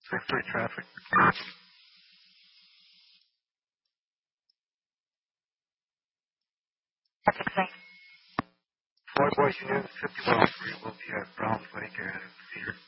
6-3 traffic. Floyd Boys Unit 50 miles 3 will be at Browns Lake and Cedar.